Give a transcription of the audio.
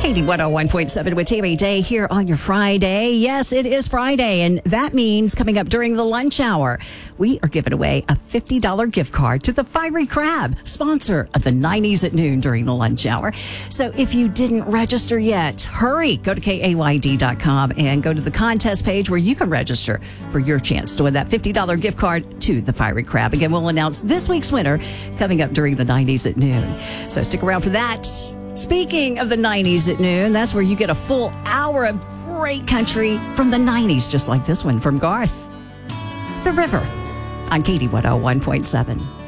Katie 101.7 with Tammy Day here on your Friday. Yes, it is Friday, and that means coming up during the lunch hour, we are giving away a $50 gift card to the Fiery Crab, sponsor of the 90s at noon during the lunch hour. So if you didn't register yet, hurry. Go to KAYD.com and go to the contest page where you can register for your chance to win that $50 gift card to the Fiery Crab. Again, we'll announce this week's winner coming up during the 90s at noon. So stick around for that. Speaking of the 90s at noon, that's where you get a full hour of great country from the 90s, just like this one from Garth. The River on Katie 101.7.